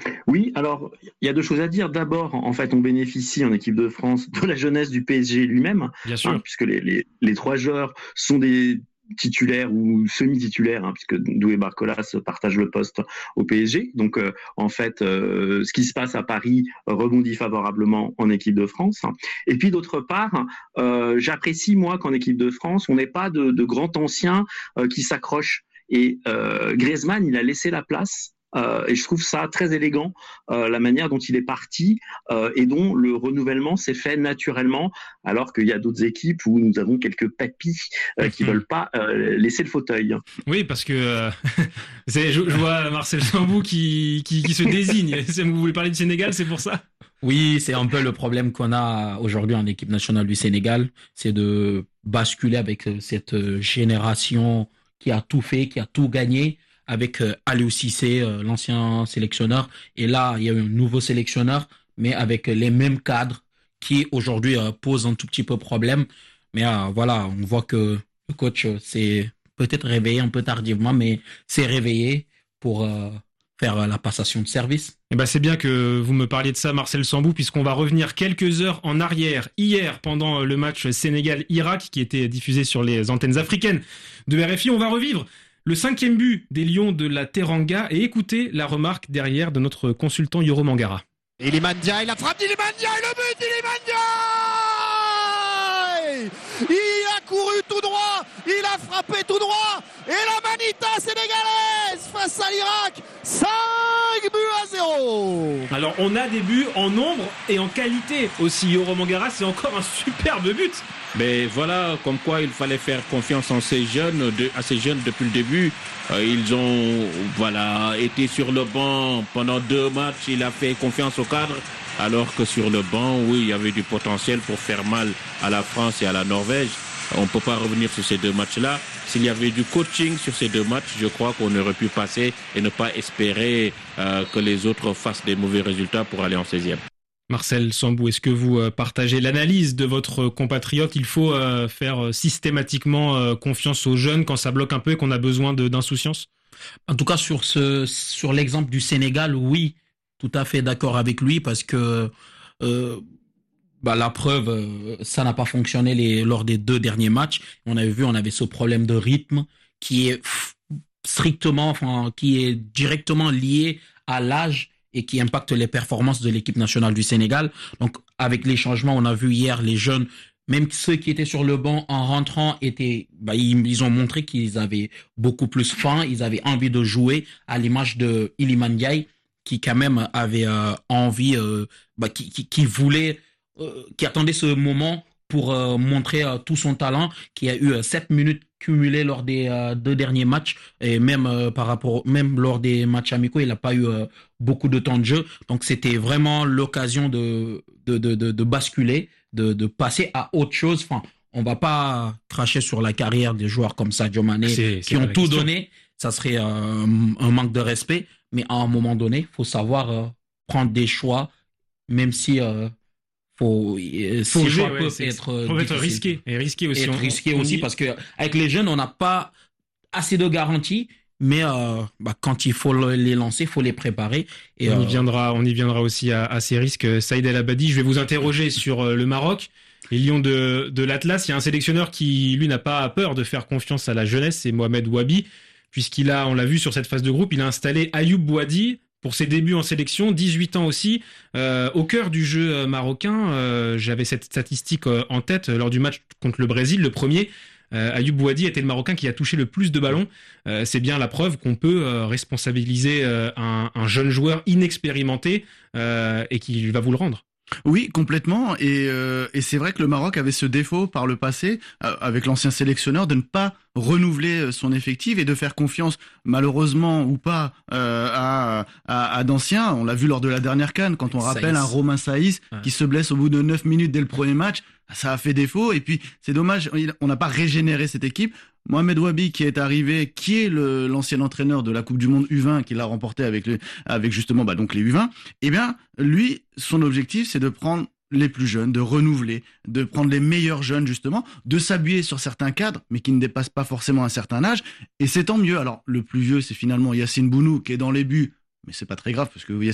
Oui, alors il y a deux choses à dire. D'abord, en fait, on bénéficie en équipe de France de la jeunesse du PSG lui-même, Bien sûr. puisque les trois joueurs sont des titulaires ou semi-titulaires, puisque Doué Barcola se partage le poste au PSG. Donc, en fait, ce qui se passe à Paris rebondit favorablement en équipe de France. Et puis, d'autre part, j'apprécie, moi, qu'en équipe de France, on n'ait pas de grands anciens qui s'accrochent. Et Griezmann, il a laissé la place et je trouve ça très élégant, la manière dont il est parti et dont le renouvellement s'est fait naturellement, alors qu'il y a d'autres équipes où nous avons quelques papis qui veulent pas laisser le fauteuil. Oui, parce que je vois Marcel Sambou qui se désigne. Vous voulez parler du Sénégal, c'est pour ça? Oui, c'est un peu le problème qu'on a aujourd'hui en équipe nationale du Sénégal, c'est de basculer avec cette génération qui a tout fait, qui a tout gagné, avec Aliou Cissé, l'ancien sélectionneur. Et là, il y a eu un nouveau sélectionneur, mais avec les mêmes cadres qui aujourd'hui posent un tout petit peu problème. Mais voilà, on voit que le coach s'est peut-être réveillé un peu tardivement, mais s'est réveillé pour faire la passation de service. Eh ben, c'est bien que vous me parliez de ça, Marcel Sambou, puisqu'on va revenir quelques heures en arrière. Hier, pendant le match Sénégal-Irak, qui était diffusé sur les antennes africaines de RFI, on va revivre le 5e but des Lions de la Teranga et écouter la remarque derrière de notre consultant Yoro Mangara. Iliman Ndiaye, la frappe d'Iliman Ndiaye, le but d'Iliman Ndiaye! Il a couru tout droit, il a frappé tout droit, et la manita sénégalaise face à l'Irak, 5 buts à 0. Alors on a des buts en nombre et en qualité aussi. Yoro Mangara, c'est encore un superbe but. Mais voilà, comme quoi il fallait faire confiance en ces jeunes, à ces jeunes depuis le début. Ils ont été sur le banc pendant 2 matchs. Il a fait confiance au cadre, alors que sur le banc, oui, il y avait du potentiel pour faire mal à la France et à la Norvège. On ne peut pas revenir sur ces 2 matchs-là. S'il y avait du coaching sur ces 2 matchs, je crois qu'on aurait pu passer et ne pas espérer que les autres fassent des mauvais résultats pour aller en 16e. Marcel Sambou, est-ce que vous partagez l'analyse de votre compatriote? Il faut faire systématiquement confiance aux jeunes quand ça bloque un peu et qu'on a besoin d'insouciance? En tout cas, sur l'exemple du Sénégal, oui, tout à fait d'accord avec lui parce que la preuve, ça n'a pas fonctionné lors des 2 derniers matchs. On avait ce problème de rythme qui est qui est directement lié à l'âge et qui impacte les performances de l'équipe nationale du Sénégal. Donc, avec les changements, on a vu hier les jeunes, même ceux qui étaient sur le banc en rentrant, ils ont montré qu'ils avaient beaucoup plus faim, ils avaient envie de jouer, à l'image de Iliman Ndiaye, qui quand même avait envie, qui voulait, qui attendait ce moment pour montrer tout son talent, qui a eu 7 minutes cumulées lors des 2 derniers matchs et même même lors des matchs amicaux, il n'a pas eu beaucoup de temps de jeu. Donc c'était vraiment l'occasion de basculer, de passer à autre chose. Enfin, on va pas cracher sur la carrière des joueurs comme Sadio Mané qui ont tout donné. Ça serait un manque de respect. Mais à un moment donné, faut savoir prendre des choix, même si faut jouer, faut être risqué et risqué aussi. Risqué aussi parce que avec les jeunes, on n'a pas assez de garanties. Mais quand il faut les lancer, il faut les préparer. Et on y viendra aussi à ces risques. Saïd El Abadi, je vais vous interroger sur le Maroc. Les Lions de l'Atlas, il y a un sélectionneur qui, lui, n'a pas peur de faire confiance à la jeunesse, c'est Mohamed Wabi, on l'a vu sur cette phase de groupe, il a installé Ayoub Boadi pour ses débuts en sélection, 18 ans aussi, au cœur du jeu marocain. J'avais cette statistique en tête lors du match contre le Brésil, le premier. Ayoub Boadi était le Marocain qui a touché le plus de ballons. C'est bien la preuve qu'on peut responsabiliser un jeune joueur inexpérimenté et qui va vous le rendre. Oui, complètement. Et c'est vrai que le Maroc avait ce défaut par le passé, avec l'ancien sélectionneur, de ne pas renouveler son effectif et de faire confiance, malheureusement ou pas, à d'anciens. On l'a vu lors de la dernière CAN, quand on rappelle un Romain Saïs qui se blesse au bout de 9 minutes dès le premier match. Ça a fait défaut. Et puis, c'est dommage, on n'a pas régénéré cette équipe. Mohamed Wabi qui est arrivé, qui est l'ancien entraîneur de la Coupe du Monde U20 qu'il a remporté avec justement donc les U20. Eh bien, lui, son objectif, c'est de prendre les plus jeunes, de renouveler, de prendre les meilleurs jeunes justement, de s'appuyer sur certains cadres, mais qui ne dépassent pas forcément un certain âge. Et c'est tant mieux. Alors, le plus vieux, c'est finalement Yacine Bounou qui est dans les buts. Mais c'est pas très grave parce que